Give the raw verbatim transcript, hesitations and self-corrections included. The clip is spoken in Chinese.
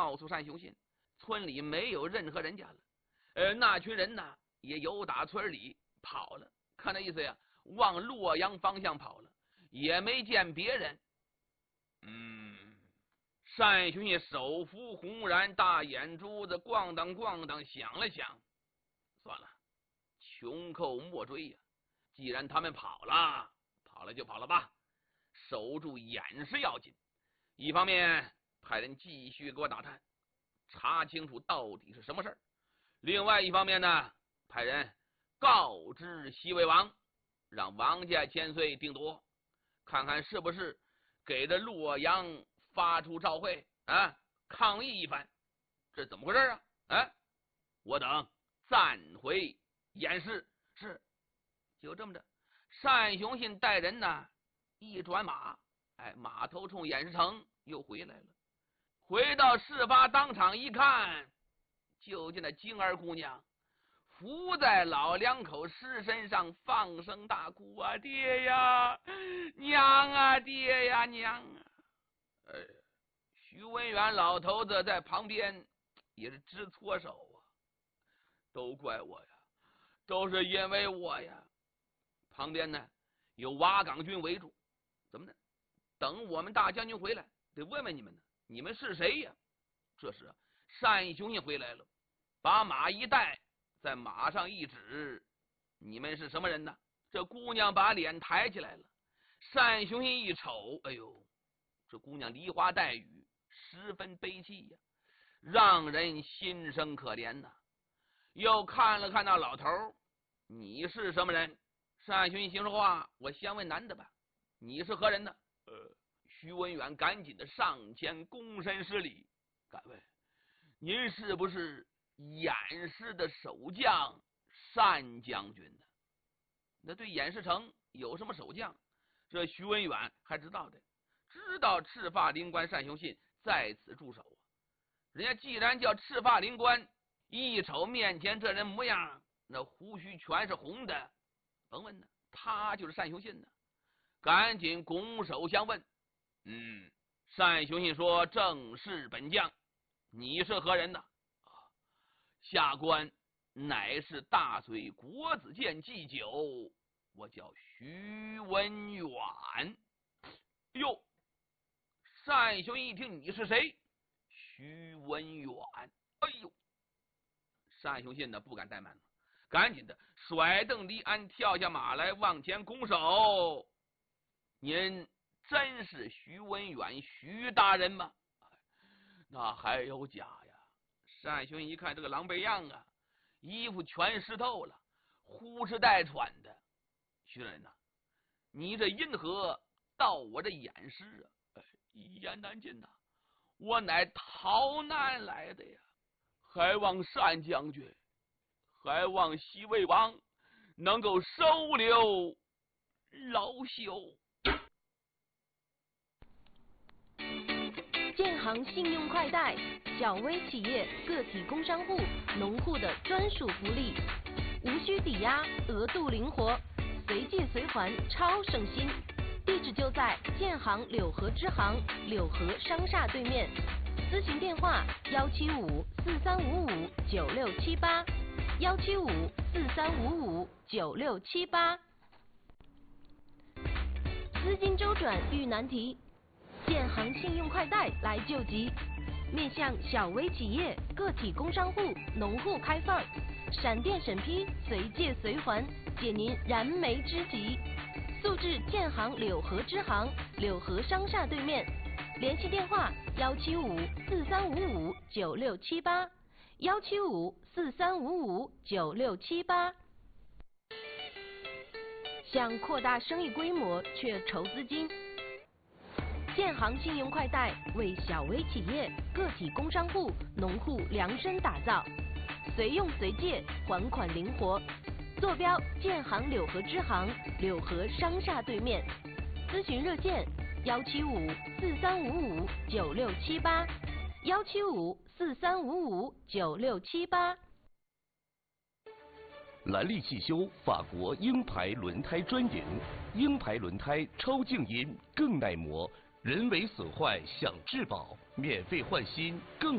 告诉单雄信，村里没有任何人家了。呃，那群人呢也由打村里跑了，看那意思呀，往洛阳方向跑了，也没见别人。嗯，单雄信手扶红髯，大眼珠子咣当咣当想了想，算了，穷寇莫追呀，既然他们跑了，跑了就跑了吧，守住偃师要紧。一方面派人继续给我打探，查清楚到底是什么事儿；另外一方面呢，派人告知西魏王，让王家千岁定夺，看看是不是给这洛阳发出照会啊，抗议一番。这怎么回事啊？啊，我等暂回偃师。是，就这么着。单雄信带人呢，一转马，哎，马头冲偃师城又回来了。回到事发当场一看，就见那晶儿姑娘伏在老两口尸身上，放声大哭啊！爹呀，娘啊！爹呀，娘啊！哎，徐文远老头子在旁边也是直搓手啊，都怪我呀，都是因为我呀。旁边呢有瓦岗军围住，怎么呢？等我们大将军回来，得问问你们呢，你们是谁呀？这时啊，单雄信回来了，把马一带，在马上一指，你们是什么人呢？这姑娘把脸抬起来了，单雄信一瞅，哎呦，这姑娘梨花带雨，十分悲戚呀，让人心生可怜呐。又看了看那老头，你是什么人？单雄信心说话，我先问男的吧，你是何人呢？呃，徐文远赶紧的上前躬身施礼，敢问您是不是偃师的守将单将军呢？那对偃师城有什么守将，这徐文远还知道的，知道赤发灵官单雄信在此驻守。人家既然叫赤发灵官，一瞅面前这人模样，那胡须全是红的，甭问呢，他就是单雄信呢。赶紧拱手相问。嗯，单雄信说：“正是本将，你是何人呢？”啊，下官乃是大隋国子监祭酒，我叫徐文远。哟，单雄信一听你是谁？徐文远。哎呦，单雄信呢不敢怠慢了，赶紧的甩蹬离鞍，跳下马来，往前拱手。您真是徐文远徐大人吗？那还有假呀！单雄信一看这个狼狈样啊，衣服全湿透了，呼哧带喘的。徐人呐、啊，你这因何到我这偃师啊？哎，一言难尽呐、啊！我乃逃难来的呀，还望单将军，还望西魏王能够收留老朽。 建行信用快贷，小微企业、个体工商户、农户的专属福利，无需抵押，额度灵活，随借随还，超省心。地址就在建行柳河支行柳河商厦对面，咨询电话幺七五四三五五九六七八，幺七五四三五五九六七八。资金周转遇难题，建行信用快贷来救急，面向小微企业、个体工商户、农户开放，闪电审批，随借随还，解您燃眉之急。速至建行柳河支行柳河商厦对面，联系电话幺七五四三五五九六七八，幺七五四三五五九六七八。想扩大生意规模却筹资金，建行信用快贷为小微企业、个体工商户、农户量身打造，随用随借，还款灵活。坐标建行柳河支行柳河商厦对面，咨询热线幺七五四三五五九六七八，幺七五四三五五九六七八。 兰利汽修法国鹰牌轮胎专营，鹰牌轮胎超静音，更耐磨，人为损坏享质保，免费换新更。